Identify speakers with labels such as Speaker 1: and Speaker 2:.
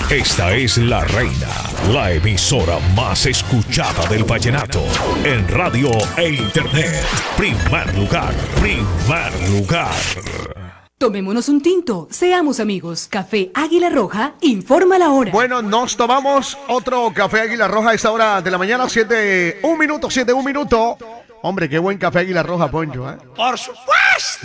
Speaker 1: Esta es La Reina, la emisora más escuchada del vallenato en radio e internet. Primer lugar, primer lugar.
Speaker 2: Tomémonos un tinto, seamos amigos. Café Águila Roja, informa la hora.
Speaker 3: Bueno, nos tomamos otro café Águila Roja a esta hora de la mañana, 7, 1 minuto. Hombre, qué buen café Águila Roja, Poncho, ¿eh?
Speaker 4: Por supuesto.